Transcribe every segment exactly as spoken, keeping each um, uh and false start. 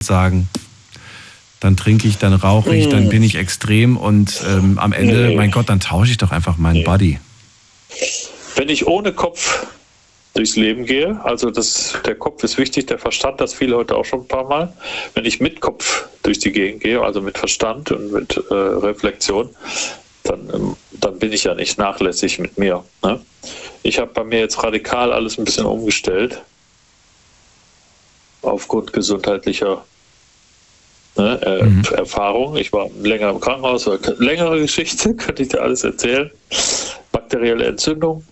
sagen, dann trinke ich, dann rauche ich, dann bin ich extrem und ähm, am Ende, nee. mein Gott, dann tausche ich doch einfach meinen nee. Body. Wenn ich ohne Kopf durchs Leben gehe, also das, der Kopf ist wichtig, der Verstand, das viele heute auch schon ein paar Mal. Wenn ich mit Kopf durch die Gegend gehe, also mit Verstand und mit äh, Reflexion, dann, ähm, dann bin ich ja nicht nachlässig mit mir. Ne? Ich habe bei mir jetzt radikal alles ein bisschen umgestellt, aufgrund gesundheitlicher ne, äh, mhm. Erfahrung. Ich war länger im Krankenhaus, war eine längere Geschichte, könnte ich dir alles erzählen. Bakterielle Entzündung.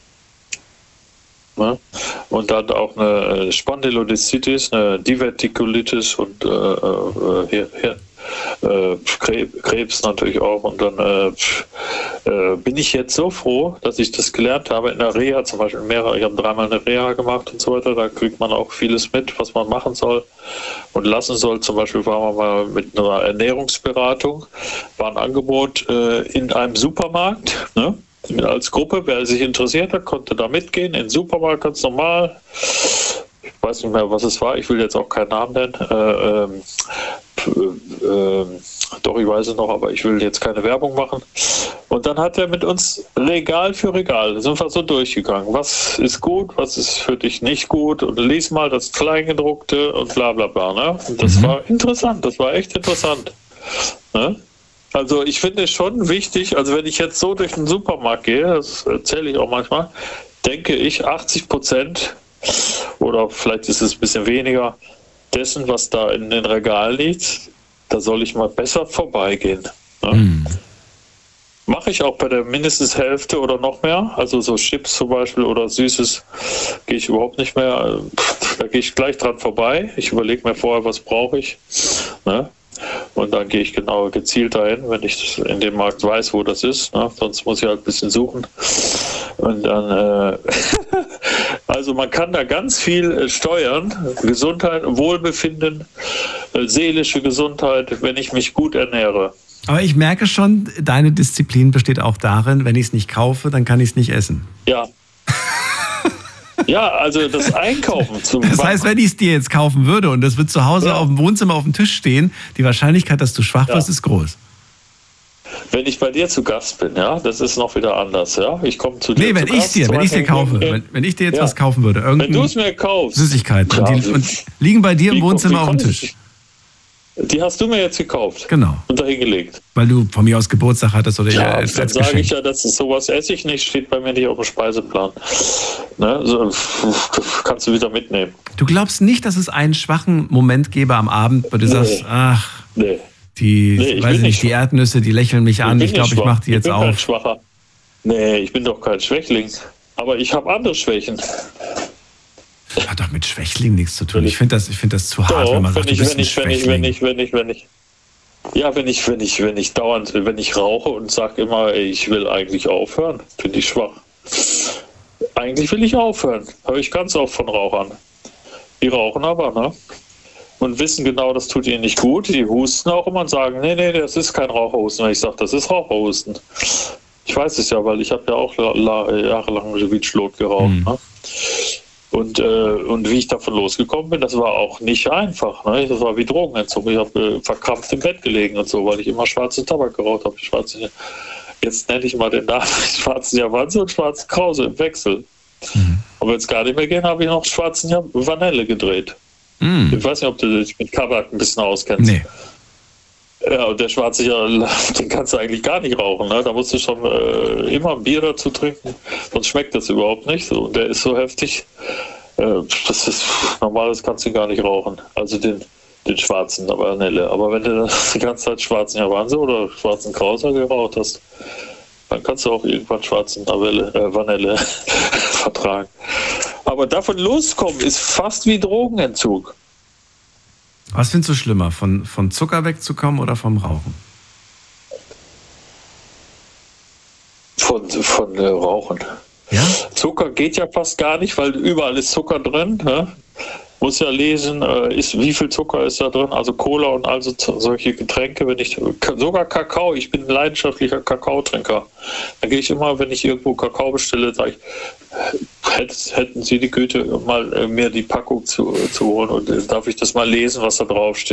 Ne? Und dann auch eine Spondylolisthesis, eine Divertikulitis und äh, äh, hier, hier, äh, Krebs natürlich auch. Und dann äh, äh, bin ich jetzt so froh, dass ich das gelernt habe in der Reha, zum Beispiel mehrere, ich habe dreimal eine Reha gemacht und so weiter, da kriegt man auch vieles mit, was man machen soll und lassen soll. Zum Beispiel waren wir mal mit einer Ernährungsberatung, war ein Angebot äh, in einem Supermarkt, ne? Als Gruppe, wer sich interessiert hat, konnte da mitgehen, in den Supermarkt ganz normal. Ich weiß nicht mehr, was es war, ich will jetzt auch keinen Namen nennen. Äh, ähm, äh, doch, ich weiß es noch, aber ich will jetzt keine Werbung machen. Und dann hat er mit uns Regal für Regal, sind wir so durchgegangen. Was ist gut, was ist für dich nicht gut? Und lies mal das Kleingedruckte und bla bla bla. Ne? Und das mhm. war interessant, das war echt interessant. Ne? Also ich finde es schon wichtig, also wenn ich jetzt so durch den Supermarkt gehe, das erzähle ich auch manchmal, denke ich achtzig Prozent oder vielleicht ist es ein bisschen weniger dessen, was da in den Regalen liegt, da soll ich mal besser vorbeigehen. Ne? Mm. Mache ich auch bei der mindestens Hälfte oder noch mehr, also so Chips zum Beispiel oder Süßes gehe ich überhaupt nicht mehr, da gehe ich gleich dran vorbei, ich überlege mir vorher, was brauche ich, ne? Und dann gehe ich genau gezielt dahin, wenn ich in dem Markt weiß, wo das ist. Ne? Sonst muss ich halt ein bisschen suchen. Und dann, äh also man kann da ganz viel äh, steuern. Gesundheit, Wohlbefinden, äh, seelische Gesundheit, wenn ich mich gut ernähre. Aber ich merke schon, deine Disziplin besteht auch darin, wenn ich es nicht kaufe, dann kann ich es nicht essen. Ja. Ja, also das Einkaufen zu Das heißt, wenn ich es dir jetzt kaufen würde und das wird zu Hause ja. auf dem Wohnzimmer auf dem Tisch stehen, die Wahrscheinlichkeit, dass du schwach wirst, ja. ist groß. Wenn ich bei dir zu Gast bin, ja, das ist noch wieder anders, ja. Ich komme zu dir. Nee, wenn ich dir, wenn ich dir kaufe, wenn, wenn ich dir jetzt ja. was kaufen würde, irgendeine wenn du es mir kaufst, Süßigkeiten ja, und, die, und liegen bei dir im Wohnzimmer auf dem Tisch. Die hast du mir jetzt gekauft. Genau. Und dahin gelegt. Weil du von mir aus Geburtstag hattest oder ja, als, als dann sage ich ja, dass es sowas esse ich nicht, steht bei mir nicht auf dem Speiseplan. Ne? So, kannst du wieder mitnehmen. Du glaubst nicht, dass es einen schwachen Moment gäbe am Abend, wo du nee. sagst, ach, nee. die, nee, weiß ich nicht, die Erdnüsse, die lächeln mich an, ich, ich glaube, ich mache die jetzt auf. Ich bin kein Schwacher. Nee, ich bin doch kein Schwächling. Aber ich habe andere Schwächen. Hat doch mit Schwächling nichts zu tun. Ich finde das, ich find das zu hart, doch, wenn man sagt, wenn ich, du bist wenn ich, ein Schwächling. Wenn ich, wenn ich, wenn ich, ja, wenn ich, wenn ich, wenn ich dauernd, wenn ich rauche und sage immer, ey, ich will eigentlich aufhören, finde ich schwach. Eigentlich will ich aufhören. Höre ich ganz oft von Rauchern. Die rauchen aber, ne? Und wissen genau, das tut ihnen nicht gut. Die husten auch immer und sagen, nee, nee, das ist kein Raucherhusten. Wenn ich sage, das ist Raucherhusten. Ich weiß es ja, weil ich habe ja auch jahrelang Wietschlot geraucht, mhm. ne? Und, äh, und wie ich davon losgekommen bin, das war auch nicht einfach. Ne? Das war wie Drogenentzug. Ich habe äh, verkrampft im Bett gelegen und so, weil ich immer schwarze Tabak geraucht habe. Schwarze, jetzt nenne ich mal den Namen schwarzen Javanse und schwarzen Krause im Wechsel. Mhm. Aber wenn es gar nicht mehr geht, habe ich noch schwarzen Vanille gedreht. Mhm. Ich weiß nicht, ob du dich mit Tabak ein bisschen auskennst. Nee. Ja, und der schwarze, den kannst du eigentlich gar nicht rauchen. Ne? Da musst du schon äh, immer ein Bier dazu trinken, sonst schmeckt das überhaupt nicht. So, und der ist so heftig, äh, das ist normales kannst du gar nicht rauchen. Also den, den schwarzen Vanille. Aber wenn du die ganze Zeit schwarzen Javanse oder schwarzen Krauser geraucht hast, dann kannst du auch irgendwann schwarzen Vanille, äh, Vanille vertragen. Aber davon loskommen ist fast wie Drogenentzug. Was findest du schlimmer, von, von Zucker wegzukommen oder vom Rauchen? Von, von äh, Rauchen. Ja? Zucker geht ja fast gar nicht, weil überall ist Zucker drin. Ne? muss ja lesen, äh, ist, wie viel Zucker ist da drin, also Cola und also solche Getränke, wenn ich, sogar Kakao, ich bin ein leidenschaftlicher Kakaotrinker. Da gehe ich immer, wenn ich irgendwo Kakao bestelle, sage ich, hätten Sie die Güte, mal äh, mir die Packung zu, zu holen und äh, darf ich das mal lesen, was da drauf steht.